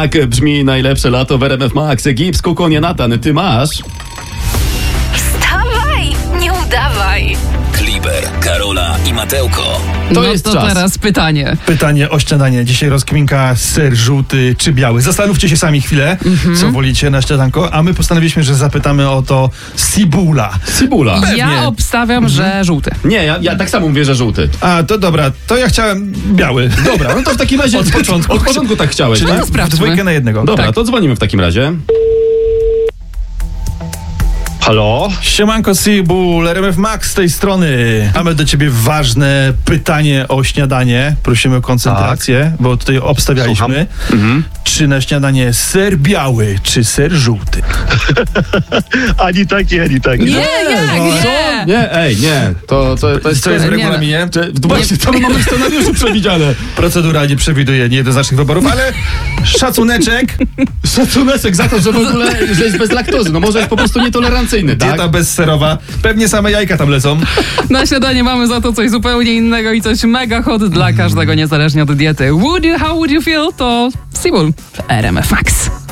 Tak brzmi najlepsze lato w RMF Max. Gips, Kukonie, Natan, ty masz? Wstawaj, nie udawaj. Kliber, Karola i Matełko. To no jest to czas. teraz pytanie. Pytanie o śniadanie. Dzisiaj rozkminka: ser żółty czy biały. Zastanówcie się sami chwilę, co wolicie na śniadanko, a my postanowiliśmy, że zapytamy o to Sibula. Cibula. Ja obstawiam, że żółty. Nie, ja tak samo mówię, że żółty. A, to dobra, to ja chciałem biały. Dobra, no to w takim razie Od początku. Od początku tak chciałeś, Czyli tak? to sprawdźmy. w dwójkę na jednego. Dobra, Tak. to dzwonimy w takim razie. Halo? Siemanko Sibul, RMF Max z tej strony. Mamy do ciebie ważne pytanie o śniadanie. Prosimy o koncentrację, bo tutaj obstawialiśmy. Czy na śniadanie ser biały, czy ser żółty? Ani taki, ani taki. Nie, nie. Nie. To jest... Co jest w nie, regulaminie? Właśnie, to mamy w scenariuszu przewidziane. Procedura nie przewiduje niejednoznacznych wyborów, ale szacuneczek. Szacunek za to, że w ogóle że jest bez laktozy. No może jest po prostu nietolerancyjny, tak? Dieta bezserowa. Pewnie same jajka tam lecą. Na śniadanie mamy za to coś zupełnie innego i coś mega hot dla każdego, niezależnie od diety. How would you feel? To Sibul w RMF Max.